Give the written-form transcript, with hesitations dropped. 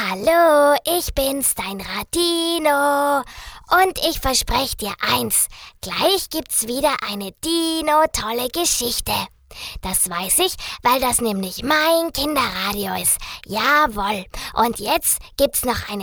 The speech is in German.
Hallo, ich bin's, dein Radino. Und ich verspreche dir eins, gleich gibt's wieder eine Dino-tolle Geschichte. Das weiß ich, weil das nämlich mein Kinderradio ist. Jawohl. Und jetzt gibt's noch eine